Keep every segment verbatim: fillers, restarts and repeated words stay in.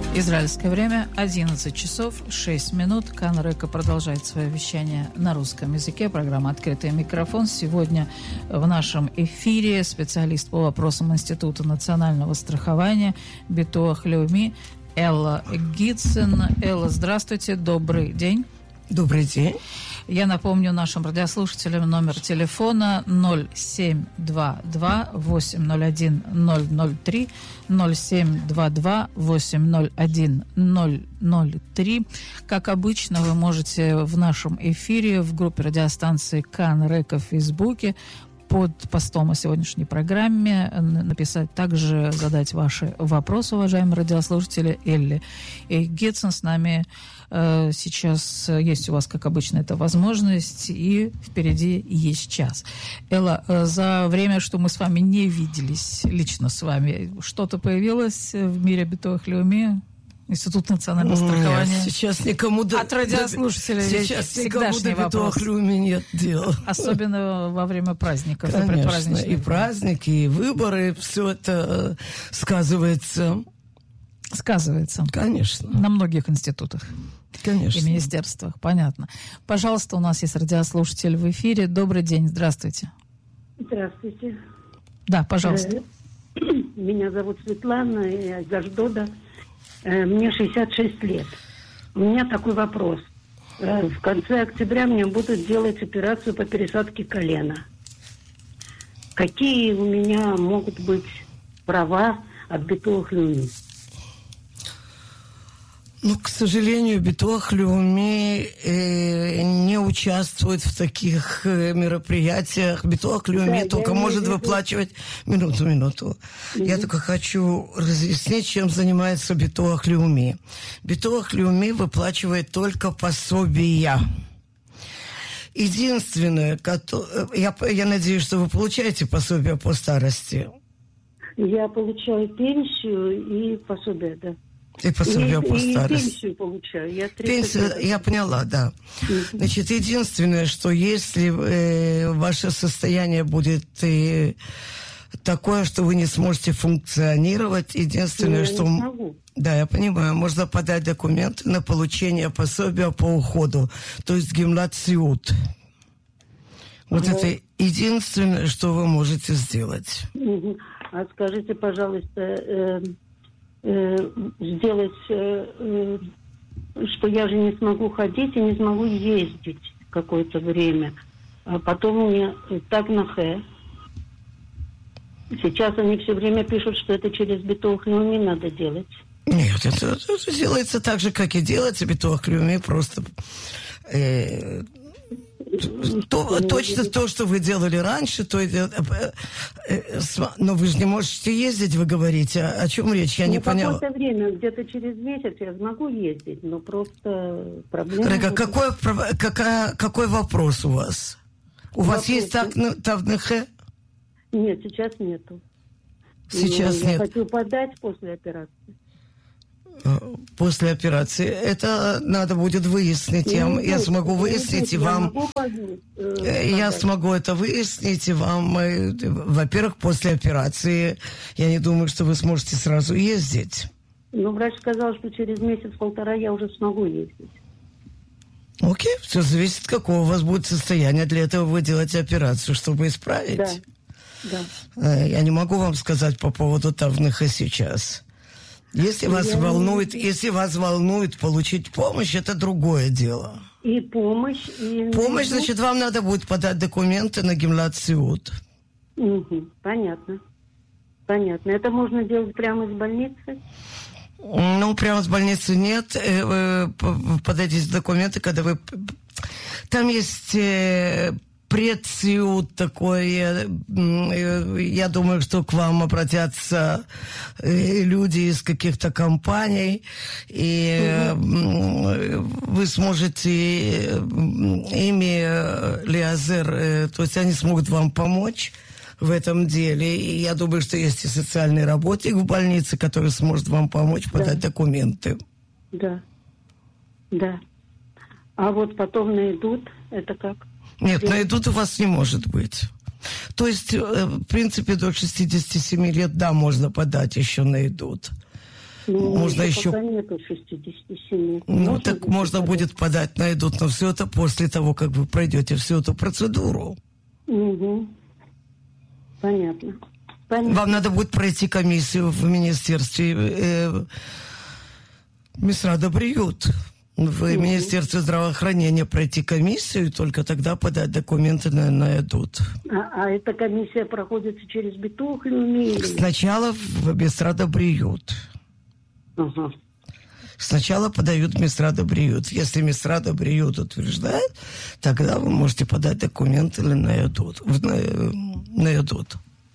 Израильское время одиннадцать часов шесть минут. Кан Река продолжает свое вещание на русском языке. Программа «Открытый микрофон». Сегодня в нашем эфире специалист по вопросам Института национального страхования Битуах Леуми Элла Гитсен. Элла, здравствуйте, добрый день. Добрый день. Я напомню нашим радиослушателям номер телефона ноль семь два два восемь ноль один ноль ноль три, ноль семь два два восемь ноль один ноль ноль три. Как обычно, вы можете в нашем эфире в группе радиостанции Кан Река в Фейсбуке под постом о сегодняшней программе написать, также задать ваши вопросы, уважаемые радиослушатели. Элли Гитсен с нами э, сейчас есть у вас, как обычно, эта возможность, и впереди есть час. Элла, э, за время, что мы с вами не виделись, лично с вами, что-то появилось в мире Битуах Леуми? Институт национального страхования. Нет, сейчас никому до... От радиослушателей сейчас никому до Битуах Леуми нет дела. Особенно во время праздников. Конечно, и, и праздники, и выборы, все это сказывается. Сказывается. Конечно. На многих институтах. Конечно. И министерствах, понятно. Пожалуйста, у нас есть радиослушатель в эфире. Добрый день, здравствуйте. Здравствуйте. Да, пожалуйста. Меня зовут Светлана, я из Аждода. Мне шестьдесят шесть лет. У меня такой вопрос. В конце октября мне будут делать операцию по пересадке колена. Какие у меня могут быть права от Битуах Леуми? Ну, к сожалению, Битуах Леуми э, не участвует в таких э, мероприятиях. Битуах Леуми да, только может вижу. выплачивать... Минуту, минуту. Mm-hmm. Я только хочу разъяснить, чем занимается Битуах Леуми. Битуах Леуми выплачивает только пособия. Единственное, я, я надеюсь, что вы получаете пособие по старости. Я получаю пенсию и пособие, да. И пособие и, по и старости. Пенсию получаю. Я Пенсию, я поняла, да. Mm-hmm. Значит, единственное, что если э, ваше состояние будет э, такое, что вы не сможете функционировать, единственное, я что... Не смогу. Да, я понимаю, можно подать документы на получение пособия по уходу, то есть гимлат сиут. Вот mm-hmm. это единственное, что вы можете сделать. Mm-hmm. А скажите, пожалуйста... Э- сделать, что я же не смогу ходить и не смогу ездить какое-то время. А потом мне так на хэ. Сейчас они все время пишут, что это через Битуах Леуми надо делать. Нет, это, это делается так же, как и делается Битуах Леуми, просто... Э, То, точно то, что вы делали раньше, то это, но вы же не можете ездить, вы говорите. О чем речь? Я ну, не поняла. Какое-то время, где-то через месяц я смогу ездить, но просто проблема... Рега, какой, какая, какой вопрос у вас? У вопрос. вас есть Тавнехе? Нет, сейчас нету. Сейчас но нет. Я хочу подать после операции. После операции. Это надо будет выяснить. Я, я, я смогу выяснить и вам... Я смогу это выяснить и вам... Во-первых, после операции я не думаю, что вы сможете сразу ездить. Ну, врач сказал, что через месяц-полтора я уже смогу ездить. Окей, все зависит, какого у вас будет состояние. Для этого вы делаете операцию, чтобы исправить. Да, да. Я не могу вам сказать по поводу Тавнеха сейчас. Если вас я... волнует, если вас волнует получить помощь, это другое дело. И помощь, и... Помощь, значит, вам надо будет подать документы на гимлат сиут. Угу, понятно. Понятно. Это можно делать прямо из больницы? Ну, прямо с больницы нет. Подайте документы, когда вы... Там есть... предсиут такой, я думаю, что к вам обратятся люди из каких-то компаний, и угу. вы сможете ими лиазер, то есть они смогут вам помочь в этом деле. И я думаю, что есть и социальный работник в больнице, который сможет вам помочь подать да. документы. Да, да. А вот потом найдут, это как? Нет, найдут у вас не может быть. То есть, в принципе, до шестидесяти семи лет, да, можно подать еще найдут. Ну, можно еще... Пока нету шестидесяти семи. Ну, можно так можно подать? Будет подать на ЭДУТ, но все это после того, как вы пройдете всю эту процедуру. Угу. Понятно. Понятно. Вам надо будет пройти комиссию в министерстве э, Мисрада Бриют. В угу. Министерстве здравоохранения пройти комиссию, и только тогда подать документы на, на ЭДУТ. А, а эта комиссия проходит через Битуах или... Сначала в Мисрада Бриют. Ага. Сначала подают Мисрада Бриют. Если Мисрада Бриют утверждает, тогда вы можете подать документы на ЭДУТ. На, на ЭДУТ.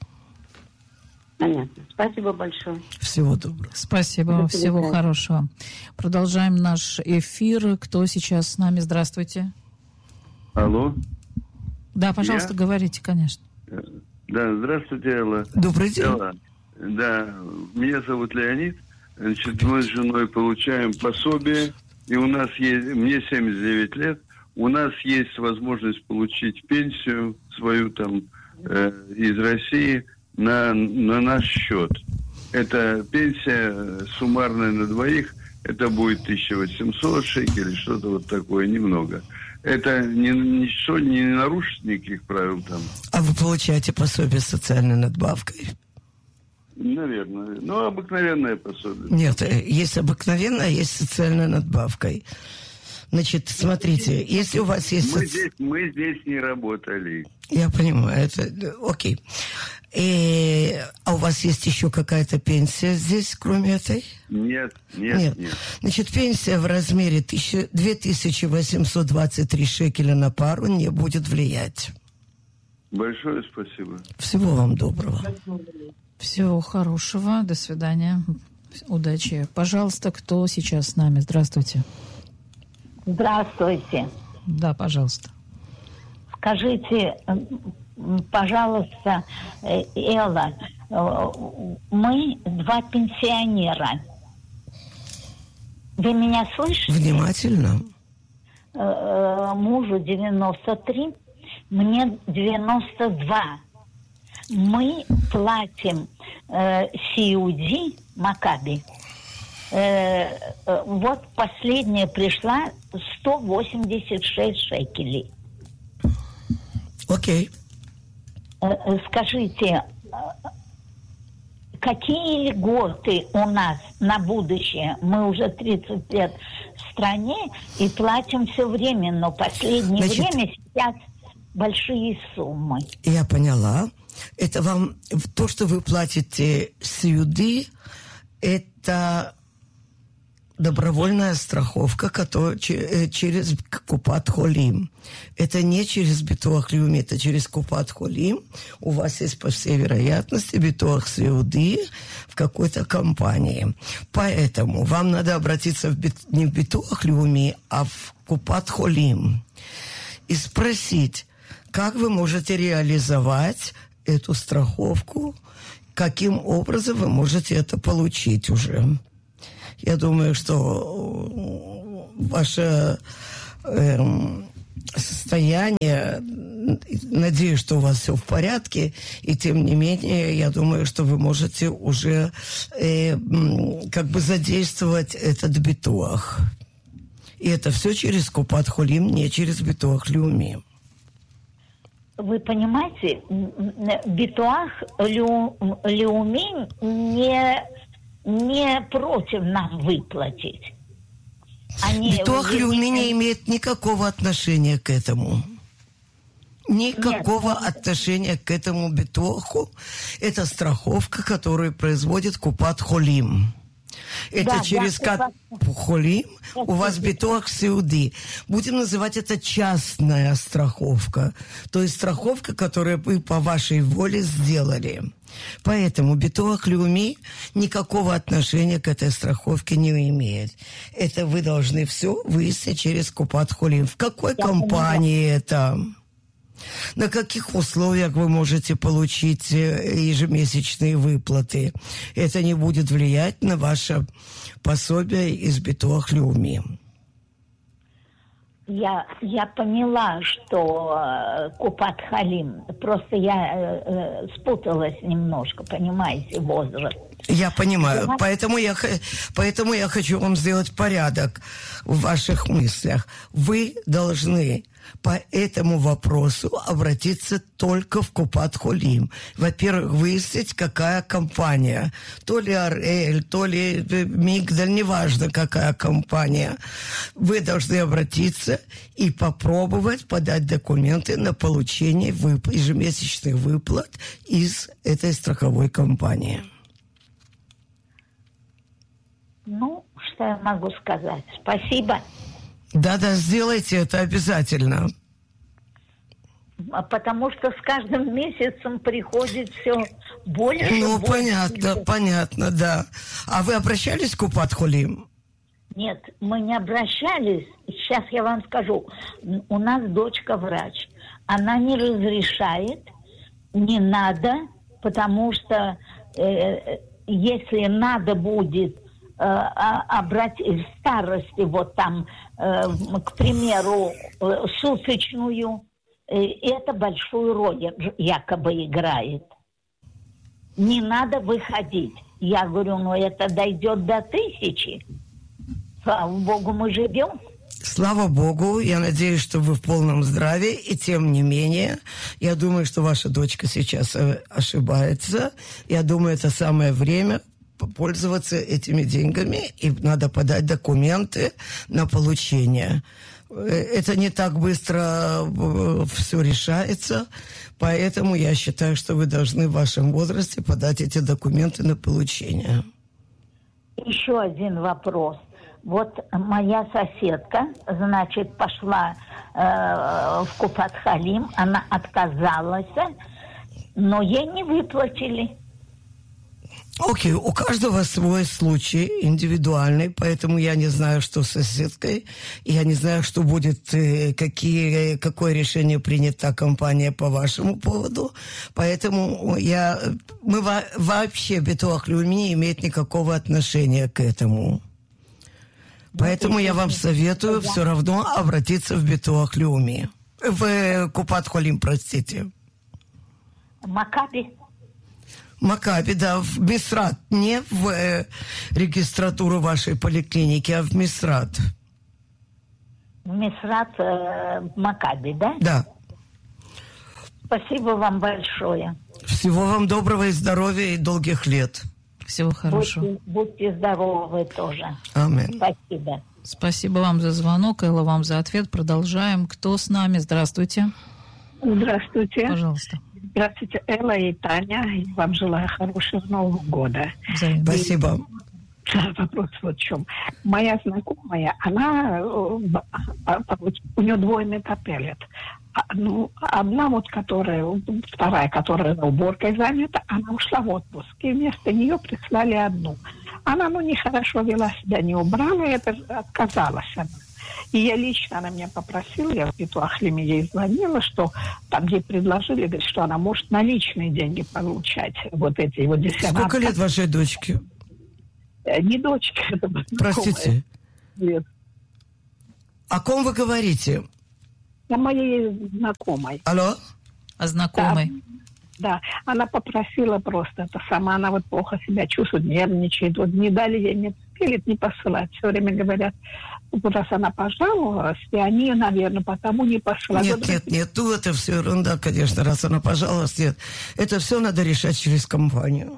Понятно. Спасибо большое. Всего доброго. Спасибо. Всего хорошего. Продолжаем наш эфир. Кто сейчас с нами? Здравствуйте. Алло. Да, пожалуйста, Я? говорите, конечно. Да, здравствуйте, Элла. Добрый день. Элла. Да, меня зовут Леонид. Значит, мы с женой получаем пособие, и у нас есть, мне семьдесят девять лет, у нас есть возможность получить пенсию свою там э, из России на, на наш счет. Это пенсия суммарная на двоих, это будет тысяча восемьсот шекелей, что-то вот такое, немного. Это ни, ничего не нарушит никаких правил там. А вы получаете пособие с социальной надбавкой? Наверное. Ну, обыкновенное пособие. Нет, есть обыкновенное, есть социальная надбавкой. Значит, смотрите, если у вас есть... Мы, соци... здесь, мы здесь не работали. Я понимаю, это... Окей. И... А у вас есть еще какая-то пенсия здесь, кроме этой? Нет, нет, нет. нет. Значит, пенсия в размере две тысячи восемьсот двадцать три шекеля на пару не будет влиять. Большое спасибо. Всего вам доброго. Всего хорошего. До свидания. Удачи. Пожалуйста, кто сейчас с нами? Здравствуйте. Здравствуйте. Да, пожалуйста. Скажите, пожалуйста, Элла, мы два пенсионера. Вы меня слышите? Внимательно. Мужу девяносто три, мне девяносто два. Мы платим э, Сиуди Макаби. Э, э, вот последняя пришла сто восемьдесят шесть шекелей. Окей. Э, э, скажите, э, какие льготы у нас на будущее? Мы уже тридцать лет в стране и платим все время, но в последнее Значит, время сейчас большие суммы. Я поняла. Это вам, то, что вы платите сюды, это добровольная страховка, которая через Купат Холим. Это не через Битуах Леуми, это через Купат Холим. У вас есть, по всей вероятности, Битуах Сюды в какой-то компании. Поэтому вам надо обратиться в бит, не в Битуах Леуми, а в Купат Холим и спросить, как вы можете реализовать эту страховку, каким образом вы можете это получить уже. Я думаю, что ваше э, состояние, надеюсь, что у вас все в порядке, и тем не менее, я думаю, что вы можете уже э, как бы задействовать этот битуах. И это все через Купат Холим, не через Битуах Леуми. Вы понимаете, Битуах Леуми не, не против нам выплатить. Они Битуах Леуми не имеет никакого отношения к этому. Никакого Нет. отношения к этому битуаху. Это страховка, которую производит Купат Холим. Это да, через да, Купат Холим у вас битуах сиуди. Будем называть это частная страховка. То есть страховка, которую вы по вашей воле сделали. Поэтому битуах Леуми никакого отношения к этой страховке не имеет. Это вы должны все выяснить через Купат Холим. В какой Я компании понимаю. это? На каких условиях вы можете получить ежемесячные выплаты? Это не будет влиять на ваше пособие из Битуах Леуми. Я, я поняла, что э, Купат-Халим. Просто я э, э, спуталась немножко, понимаете, возраст. Я понимаю. Поэтому я, поэтому я хочу вам сделать порядок в ваших мыслях. Вы должны по этому вопросу обратиться только в Купат-Холим. Во-первых, выяснить, какая компания. То ли Ар-Эль, то ли Мигдаль, неважно, какая компания. Вы должны обратиться и попробовать подать документы на получение вып- ежемесячных выплат из этой страховой компании. Ну, что я могу сказать? Спасибо. Да-да, сделайте это обязательно. Потому что с каждым месяцем приходит все больше. Ну, больше, понятно, больше. понятно, да. А вы обращались к Купат-Холим? Нет, мы не обращались. Сейчас я вам скажу. У нас дочка врач. Она не разрешает, не надо, потому что э, если надо будет обратить в старости, вот там, э, к примеру, э, суточную, э, это большую роль якобы играет. Не надо выходить. Я говорю, ну это дойдет до тысячи. Слава Богу, мы живем. Слава Богу, я надеюсь, что вы в полном здравии, и тем не менее, я думаю, что ваша дочка сейчас ошибается. Я думаю, это самое время пользоваться этими деньгами, и надо подать документы на получение. Это не так быстро все решается, поэтому я считаю, что вы должны в вашем возрасте подать эти документы на получение. Еще один вопрос. Вот моя соседка, значит, пошла э, в Купат-Халим, она отказалась, но ей не выплатили. Окей, okay. У каждого свой случай индивидуальный, поэтому я не знаю, что с соседкой, я не знаю, что будет, какие, какое решение принята компания по вашему поводу, поэтому я, мы вообще, Битуах Леуми, не имеет никакого отношения к этому. Поэтому я вам советую все равно обратиться в Битуах Леуми. В Купат-Холим, простите. Макаби. Макаби, да, в Мисрат, не в э, регистратуру вашей поликлиники, а в Мисрат. В Мисрат, э, Макаби, да? Да. Спасибо вам большое. Всего вам доброго и здоровья, и долгих лет. Всего хорошего. Будьте, будьте здоровы тоже. Аминь. Спасибо. Спасибо вам за звонок, Элла, вам за ответ. Продолжаем. Кто с нами? Здравствуйте. Здравствуйте. Пожалуйста. Здравствуйте, Элла и Таня. Вам желаю хорошего Нового года. Взаимно. Спасибо. Да, вопрос вот в чем. Моя знакомая, она, у нее двое метапелет. Ну, одна вот, которая, вторая, которая уборкой занята, она ушла в отпуск, и вместо нее прислали одну. Она, ну, нехорошо вела себя, не убрала, это отказалась она. И я лично, она меня попросила, я в Битуах-Холиме ей звонила, что там, где предложили, говорит, что она может наличные деньги получать. Вот эти вот десятки. Сколько лет вашей дочке? Не дочка, это знакомая. Простите. Нет. О ком вы говорите? О моей знакомой. Алло? О знакомой. Да, она попросила просто это сама, она вот плохо себя чувствует, нервничает. Вот не дали ей, не пилит, не посылать. Все время говорят, вот раз она пожаловалась, и они, наверное, потому не посылают. Нет, нет, нет, ну это все ерунда, конечно, раз она пожаловалась, нет. Это все надо решать через компанию.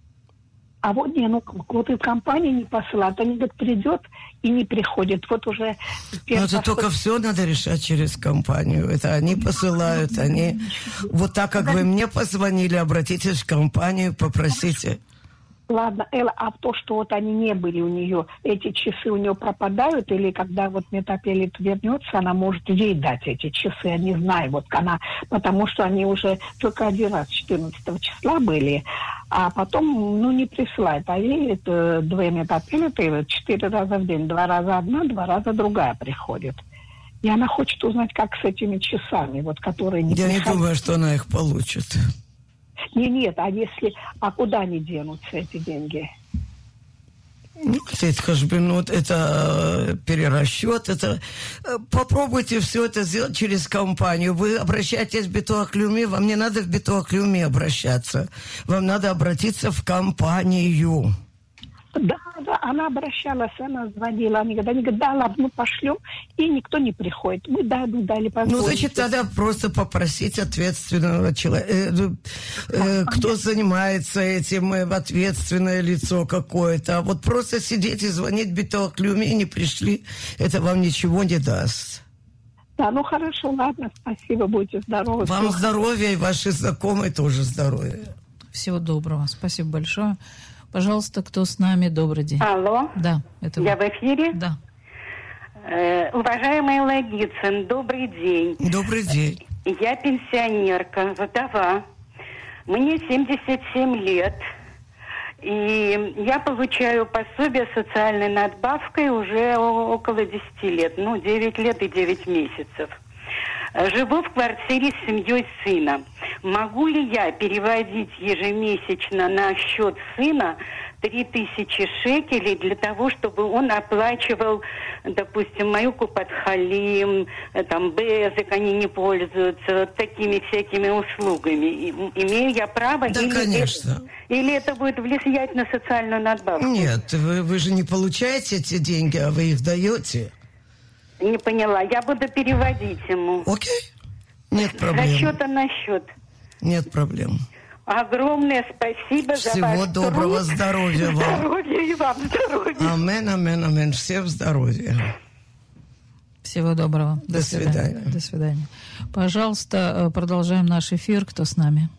А вот не, ну вот и компания не посылает, они говорят, придет и не приходит. Вот уже... Но это только все надо решать через компанию. Это они посылают, они... Вот так, как вы мне позвонили, обратитесь в компанию, попросите. Ладно, Элла, а то, что вот они не были у нее, эти часы у нее пропадают, или когда вот метапелит вернется, она может ей дать эти часы, я не знаю, вот она, потому что они уже только один раз четырнадцатого числа были, а потом, ну, не присылает, а ей это двое метапелиты, четыре раза в день, два раза одна, два раза другая приходит. И она хочет узнать, как с этими часами, вот, которые не Я приходят. не думаю, что она их получит. Не, нет, а если, а куда они денутся, эти деньги? Ну, это хашбинут, это перерасчет, это... Попробуйте все это сделать через компанию. Вы обращаетесь в Битуах Леуми, вам не надо в Битуах Леуми обращаться. Вам надо обратиться в компанию. Да, да, она обращалась, она звонила, они говорят, они говорят, да, ладно, мы пошлем, и никто не приходит. Мы, да, ну, дали позволить. Ну, значит, тогда просто попросить ответственного человека, э, э, кто занимается этим, э, ответственное лицо какое-то. А вот просто сидеть и звонить Битуах Леуми и не пришли, это вам ничего не даст. Да, ну хорошо, ладно, спасибо, будьте здоровы. Вам здоровья, и ваши знакомые тоже здоровья. Всего доброго, спасибо большое. Пожалуйста, кто с нами? Добрый день. Алло. Да, это Я вы. в эфире? Да. Э, уважаемая Лагицын, добрый день. Добрый день. Я пенсионерка, вдова. Мне семьдесят семь лет. И я получаю пособие социальной надбавкой уже около десяти лет. Ну, девять лет и девять месяцев. Живу в квартире с семьей сына. Могу ли я переводить ежемесячно на счет сына три тысячи шекелей для того, чтобы он оплачивал, допустим, мою Купат-Халим, там, Безик, они не пользуются, такими всякими услугами. Имею я право? Да, или конечно. Это, или это будет влиять на социальную надбавку? Нет, вы, вы же не получаете эти деньги, а вы их даете. Не поняла. Я буду переводить ему. Окей. Нет проблем. Со счета на счет. Нет проблем. Огромное спасибо Всего за ваш доброго, труд. здоровья вам. Здоровья и вам здоровья. Амен, амен, амен. Всем здоровья. Всего доброго. До, До свидания. свидания. До свидания. Пожалуйста, продолжаем наш эфир. Кто с нами?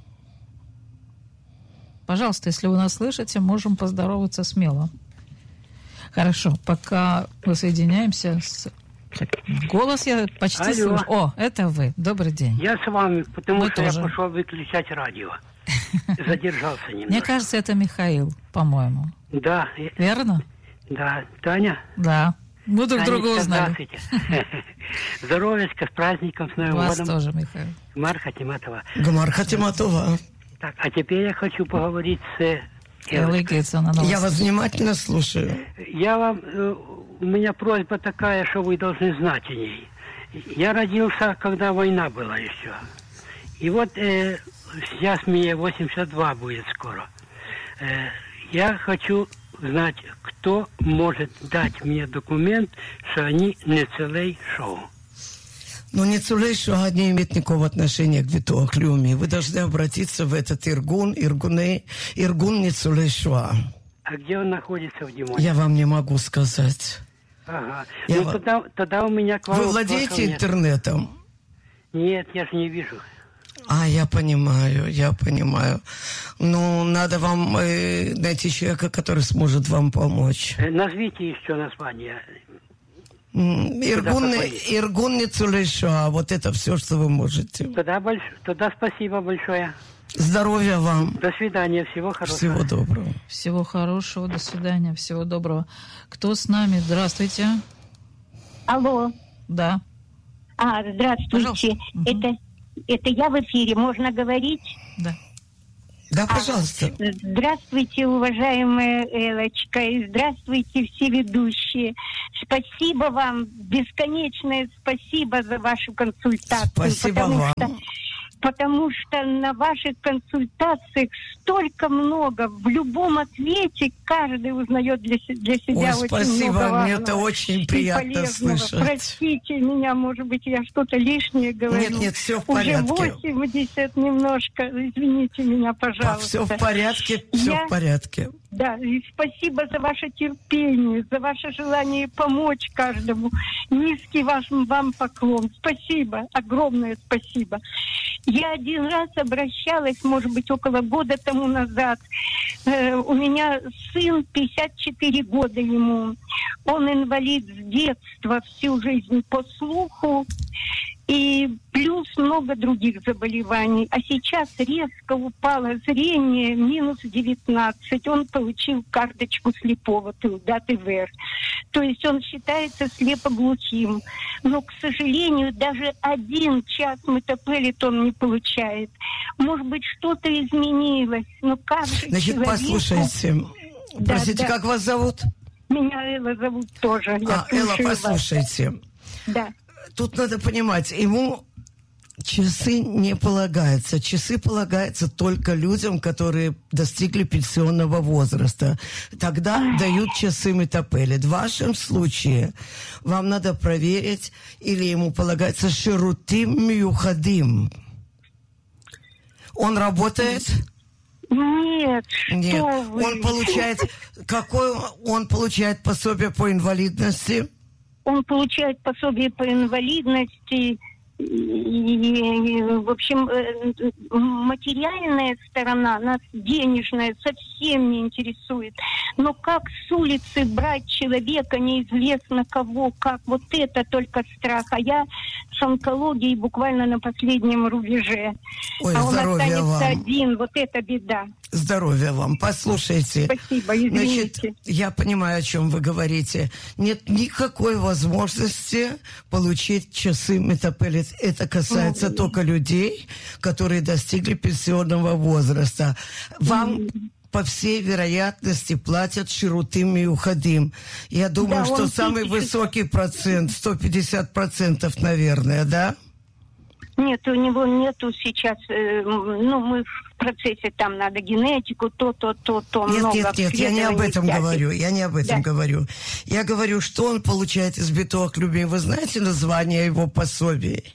Пожалуйста, если вы нас слышите, можем поздороваться смело. Хорошо, пока мы соединяемся с... Голос я почти Алло. слышу. О, это вы. Добрый день. Я с вами, потому Мы что тоже. я пошел выключать радио. Задержался немного. Мне кажется, это Михаил, по-моему. Да. Верно? Да. Таня? Да. Мы друг Танечка, друга узнали. Здравствуйте. Здоровечка, с праздником, с Новым Вас годом. тоже, Михаил. Гмар Хатиматова. Гмар Хатиматова. Так, а теперь я хочу поговорить с Элой Гейтсон. Я вас внимательно слушаю. Я вам... э, У меня просьба такая, что вы должны знать о ней. Я родился, когда война была еще. И вот э, сейчас мне восемьдесят два будет скоро. Э, я хочу знать, кто может дать мне документ, что они не целый шоу. Но Ницулей Шоа не имеет никакого отношения к Битуах Леуми. Вы должны обратиться в этот Иргун, Иргуны, Иргун Ницулей Шоа. А где он находится в Димоне? Я вам не могу сказать. Ага. Я Ну, в... тогда, тогда у меня к вам... Вы владеете нет. интернетом? Нет, я же не вижу. А, я понимаю, я понимаю. Ну, надо вам э, найти человека, который сможет вам помочь. Э, Назовите еще название. Иргун, Иргун Ницулей Шоа. Вот это все, что вы можете. Тогда, больш... тогда спасибо большое. Здоровья вам. До свидания, всего хорошего. Всего доброго. Всего хорошего, до свидания, всего доброго. Кто с нами? Здравствуйте. Алло. Да. А, здравствуйте. Это, это я в эфире, можно говорить? Да. Да, пожалуйста. А, здравствуйте, уважаемая Элочка, и здравствуйте все ведущие. Спасибо вам, бесконечное спасибо за вашу консультацию. Спасибо вам. Что, потому что на ваших консультациях столько много. В любом ответе каждый узнает для, для себя Ой, очень спасибо, много важного. мне это очень приятно полезного. слышать. Простите меня, может быть, я что-то лишнее говорю. Нет, нет, все в порядке. Уже восемьдесят немножко, извините меня, пожалуйста. Все в порядке, все я... в порядке. Да, и спасибо за ваше терпение, за ваше желание помочь каждому. Низкий ваш, вам поклон. Спасибо, огромное спасибо. Я один раз обращалась, может быть, около года тому назад. Э, у меня сын, пятьдесят четыре года ему. Он инвалид с детства, всю жизнь по слуху. И плюс много других заболеваний. А сейчас резко упало зрение, минус девятнадцать. Он получил карточку слепого, даты ВЭР. То есть он считается слепоглухим. Но, к сожалению, даже один час метапеллит он не получает. Может быть, что-то изменилось. Но как же Значит, человеку... послушайте. Да, Простите, да. как вас зовут? Меня Элла зовут тоже. Я А, Элла, слушаю послушайте. вас. Да. Тут надо понимать, ему часы не полагаются. Часы полагаются только людям, которые достигли пенсионного возраста. Тогда Ай. дают часы метапелет. В вашем случае вам надо проверить, или ему полагается ширутим миюхадим. Он работает? Нет, Нет. что вы. Он получает... Какое он получает пособие по инвалидности? Он получает пособие по инвалидности. И, и, в общем, материальная сторона, нас денежная, совсем не интересует. Но как с улицы брать человека, неизвестно кого, как, вот это только страх. А я с онкологией буквально на последнем рубеже. Ой, а он останется вам. один, вот это беда. Здоровья вам. Послушайте. Спасибо, извините. Значит, я понимаю, о чем вы говорите. Нет никакой возможности получить часы метапелет. Это касается mm-hmm. только людей, которые достигли пенсионного возраста. Вам... Mm-hmm. по всей вероятности платят ширутим и уходим. Я думаю, да, что самый тысячи... высокий процент, сто пятьдесят процентов, наверное, да? Нет, у него нету сейчас, э, ну, мы в процессе, там надо генетику, то, то, то, то, нет, много. Нет, нет, я не об этом всяких. говорю, я не об этом да. говорю. Я говорю, что он получает из биток любви. Вы знаете название его пособий?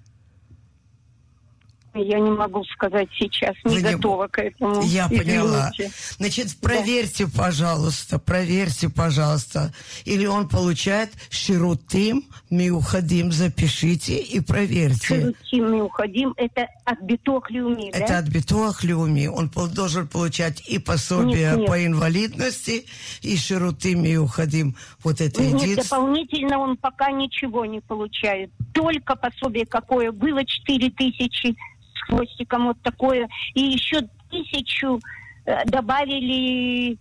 Я не могу сказать сейчас, не Вы готова не... к этому. Я Извините. поняла. Значит, проверьте, да. пожалуйста, проверьте, пожалуйста. Или он получает ширутим миухадим, запишите и проверьте. Ширутим миухадим, это от биток леуми, да? Это от биток леуми. Он должен получать и пособие нет, нет. по инвалидности, и ширутим миухадим. Вот это нет, единственное. Дополнительно он пока ничего не получает. Только пособие какое было, четыре тысячи с хвостиком вот такое. И еще тысячу э, добавили, э,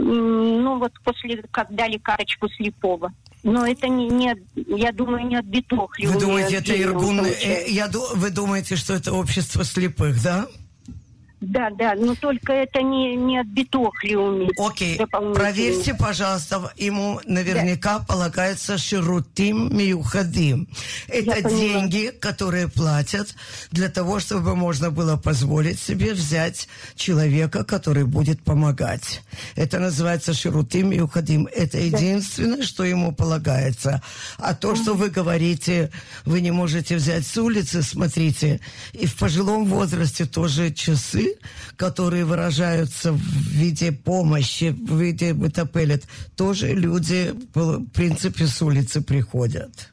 ну вот после, как дали карточку слепого. Но это не, не я думаю, не от биток. Вы думаете, это иргун... Э, я, вы думаете, что это общество слепых, да? Да, да, но только это не, не от биток леуми. Окей, проверьте, пожалуйста, ему наверняка да. полагается ширутим миухадим. Это деньги, которые платят для того, чтобы можно было позволить себе взять человека, который будет помогать. Это называется ширутим миухадим. Это да. единственное, что ему полагается. А то, что вы говорите, вы не можете взять с улицы, смотрите, и в пожилом возрасте тоже часы, которые выражаются в виде помощи, в виде метапелет, тоже люди, в принципе, с улицы приходят.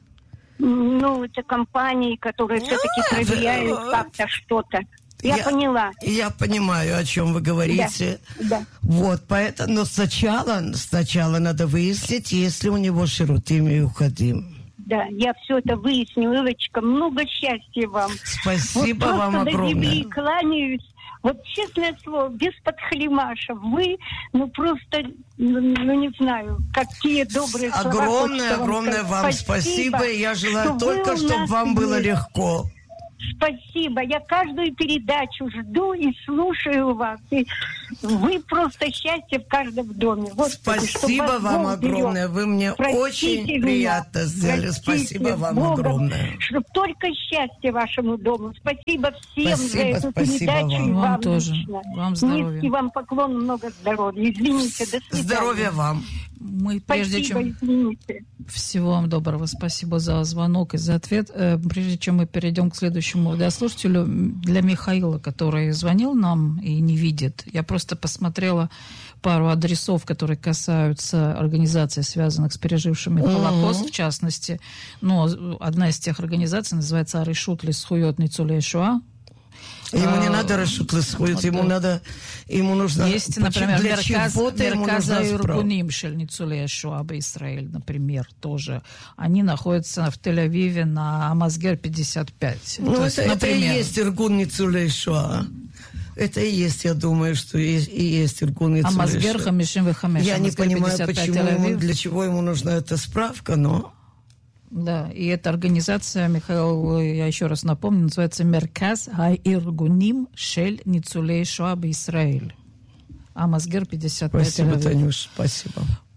Ну, это компании, которые все-таки проверяют как-то что-то. Я, я поняла. Я понимаю, о чем вы говорите. Да, да. Вот, поэтому, но сначала, сначала надо выяснить, есть ли у него ширутим и уходим. Да, я все это выясню, Илочка. Много счастья вам. Спасибо вот вам огромное. Просто до земли кланяюсь. Вот честное слово, без подхалимаша. Вы, ну просто, ну, ну не знаю, какие добрые слова. Огромное, огромное вам спасибо. спасибо. Я желаю только, чтобы вам было легко. Спасибо. Я каждую передачу жду и слушаю вас. И вы просто счастье в каждом доме. Господи, спасибо вам огромное. Берет. Вы мне Простите очень меня. приятно сделали. Простите спасибо вам Богом, огромное. Чтобы только счастье вашему дому. Спасибо всем спасибо, за эту передачу. Вам, и вам, вам тоже. Лично. Вам здоровья. Низкий вам поклон, много здоровья. Извините, до свидания. Здоровья вам. Мы Спасибо, прежде чем... извините. Всего вам доброго. Спасибо за звонок и за ответ. Прежде чем мы перейдем к следующему радиослушателю, для Михаила, который звонил нам и не видит, я просто посмотрела пару адресов, которые касаются организаций, связанных с пережившими Холокост, mm-hmm. в частности. Но одна из тех организаций называется «Аришут лисхуйот ницулей шоа». Ему не надо расшутлысхует, ему надо, ему нужно... Есть, например, Мерказа Иргуним Шельницулей Шоа Израиль, например, тоже. Они находятся в Тель-Авиве на Амазгер пятьдесят пять. Ну, есть, это, например... это и есть Иргун Ницулей Шоа. Это и есть, я думаю, что есть, и есть Иргун Ницулей Шоа. Амазгер Хамишим Вехамеш. Я не понимаю, почему ему, для чего ему нужна эта справка, но... Да, и эта организация, Михаил, я еще раз напомню, называется Мерказ Ха-Иргуним Шель Ницулей Шоа Израиль. Амазгер пятьдесят пять. Спасибо, Танюш, спасибо.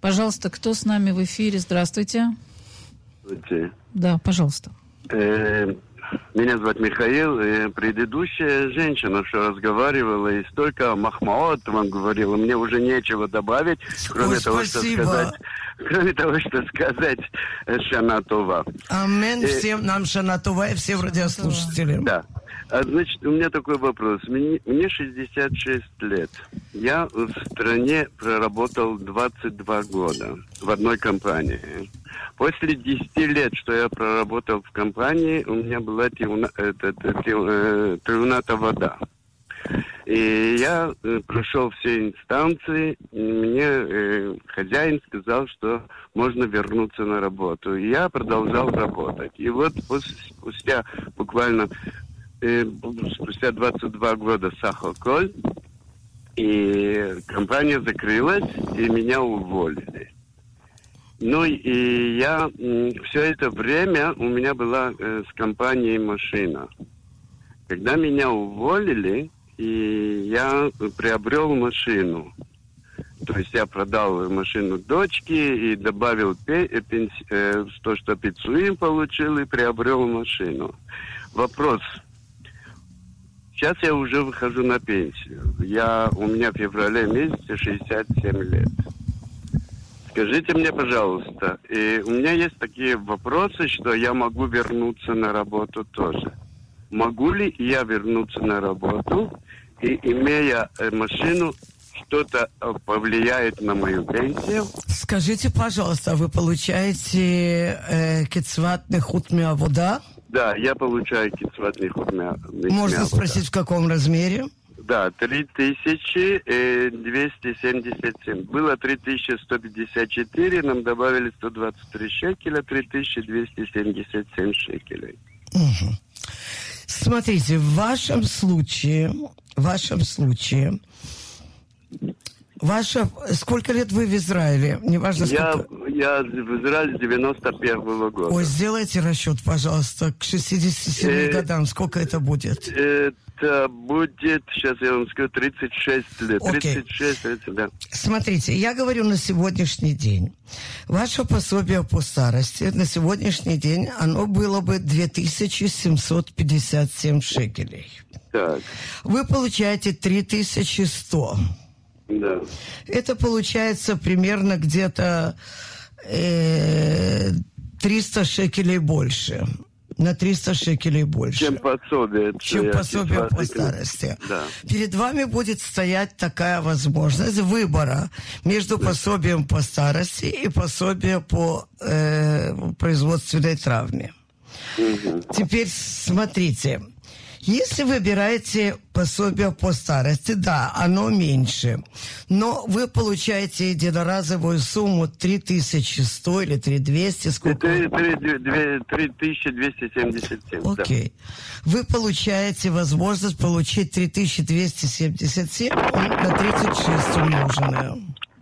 Пожалуйста, кто с нами в эфире? Здравствуйте. Здравствуйте. Да, пожалуйста. Э, Меня зовут Михаил. Э, Предыдущая женщина, что разговаривала, и столько махмаот вам говорила, мне уже нечего добавить, кроме Ой, того, спасибо. что сказать, кроме того, что сказать э, Шана Това. Амен. Э, Всем нам Шана Това и всем радиослушателям. Да. А, значит, у меня такой вопрос. Мне, мне шестьдесят шесть лет. Я в стране проработал двадцать два года в одной компании. После десяти лет, что я проработал в компании, у меня была триуната вода. И я э, прошел все инстанции, и мне э, хозяин сказал, что можно вернуться на работу. И я продолжал работать. И вот после, спустя буквально э, спустя двадцать два года Сахалколь, и компания закрылась, и меня уволили. Ну и я все это время у меня была э, с компанией машина. Когда меня уволили, и я приобрел машину. То есть я продал машину дочке и добавил пе- пенси- э, то, что пиццуим получил, и приобрел машину. Вопрос. Сейчас я уже выхожу на пенсию. Я, у меня в феврале месяце шестьдесят семь лет. Скажите мне, пожалуйста, и у меня есть такие вопросы, что я могу вернуться на работу тоже. Могу ли я вернуться на работу, и, имея э, машину, что-то э, повлияет на мою пенсию? Скажите, пожалуйста, вы получаете э, кицват нехут миавода? Да, я получаю кицват нехут миавода. Можно спросить, в каком размере? Да, три тысячи двести семьдесят семь. Было три тысячи сто пятьдесят четыре, нам добавили сто двадцать три шекеля, три тысячи двести семьдесят семь шекелей. Угу. Смотрите, в вашем случае, в вашем случае, ваша, сколько лет вы в Израиле? Неважно, сколько. Я, я в Израиле с девяносто первого года. Ой, сделайте расчет, пожалуйста, к шестидесяти семи э, годам. Сколько это будет? Это будет, сейчас я вам скажу, тридцать шесть лет. Окей. тридцать шесть, тридцать, да. Смотрите, я говорю на сегодняшний день. Ваше пособие по старости на сегодняшний день, оно было бы две тысячи семьсот пятьдесят семь шекелей. Так. Вы получаете три тысячи сто. Да. Это получается примерно где-то э, триста шекелей больше. На триста шекелей больше. Чем пособие. Чем пособие по старости. Да. Перед вами будет стоять такая возможность выбора между да. пособием по старости и пособием по э, производственной травме. Угу. Теперь смотрите. Если выбираете пособие по старости, да, оно меньше, но вы получаете единоразовую сумму три тысячи сто или три тысячи двести, сколько? три тысячи двести семьдесят семь. Окей. Да. Вы получаете возможность получить три тысячи двести семьдесят семь на тридцать шесть умноженное.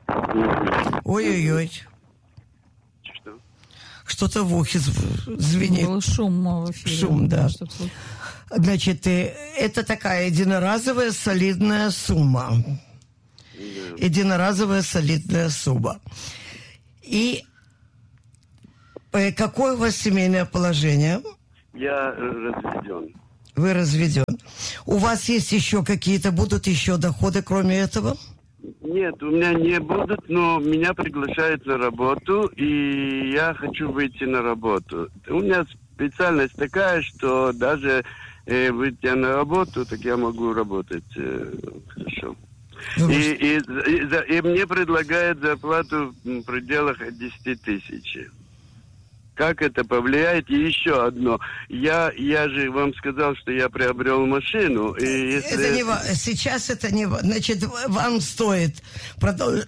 Ой-ой-ой. Что? Что-то в ухе звенит. Был шум в эфире. Шум, да. Значит, это такая единоразовая солидная сумма. Yeah. Единоразовая солидная сумма. И какое у вас семейное положение? Я разведен. Вы разведен. У вас есть еще какие-то, будут еще доходы, кроме этого? Нет, у меня не будут, но меня приглашают на работу, и я хочу выйти на работу. У меня специальность такая, что даже э, выйти на работу, так я могу работать э, хорошо. И, и, и, и мне предлагают зарплату в пределах десять тысяч. Как это повлияет? И еще одно. Я, я же вам сказал, что я приобрел машину. И если... Это не ва... Сейчас это не... Значит, вам стоит продолжить...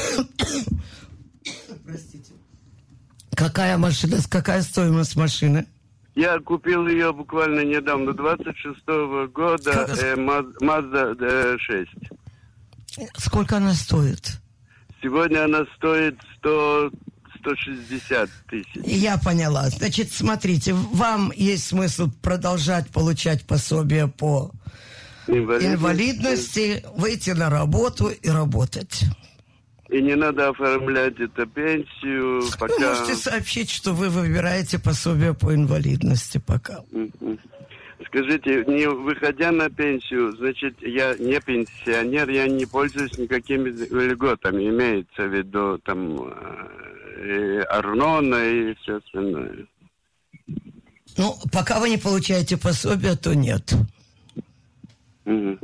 Простите. Какая машина? Какая стоимость машины? Я купил ее буквально недавно, двадцать шестого года, э, Mazda шесть. Сколько она стоит? Сегодня она стоит сто... сто шестьдесят тысяч. Я поняла. Значит, смотрите, вам есть смысл продолжать получать пособие по инвалидности, инвалидности выйти на работу и работать. И не надо оформлять эту пенсию, пока... Вы можете сообщить, что вы выбираете пособие по инвалидности пока. Скажите, не выходя на пенсию, значит, я не пенсионер, я не пользуюсь никакими льготами, имеется в виду там и Арнона и все остальное. Ну, пока вы не получаете пособие, то нет. Угу.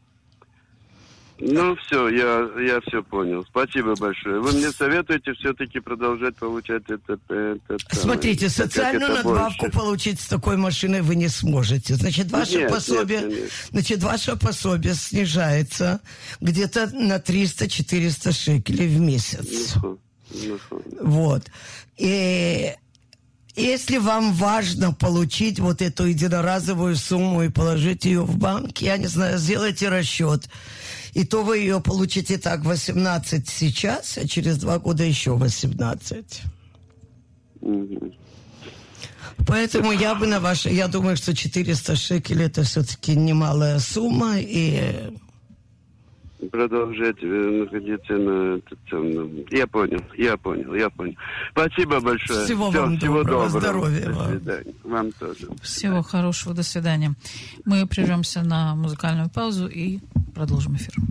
Ну, все, я, я все понял. Спасибо большое. Вы мне советуете все-таки продолжать получать это... это Смотрите, самое, социальную надбавку больше получить с такой машиной вы не сможете. Значит, ваше нет, пособие... Нет, нет. Значит, ваше пособие снижается где-то на триста-четыреста шекелей в месяц. Ну, ну, вот. И... Если вам важно получить вот эту единоразовую сумму и положить ее в банк, я не знаю, сделайте расчет. И то вы ее получите так восемнадцать сейчас, а через два года еще восемнадцать. Mm-hmm. Поэтому я бы на ваше... Я думаю, что четыреста шекелей это все-таки немалая сумма, и... Продолжать находиться на... Я понял, я понял, я понял. Спасибо большое. Всего Все, вам всего доброго, доброго. Здоровья До вам. свидания. Вам тоже. Всего хорошего, до свидания. Мы прервемся на музыкальную паузу и продолжим эфир.